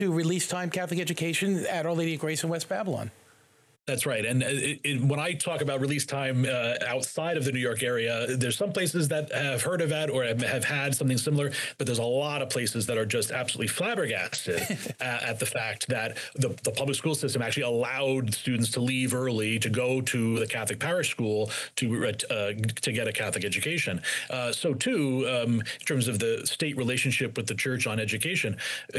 to Release Time Catholic Education at Our Lady of Grace in West Babylon. That's right. And when I talk about Release Time outside of the New York area, there's some places that have heard of that or have had something similar, but there's a lot of places that are just absolutely flabbergasted at the fact that the public school system actually allowed students to leave early to go to the Catholic parish school to get a Catholic education. So too, in terms of the state relationship with the church on education,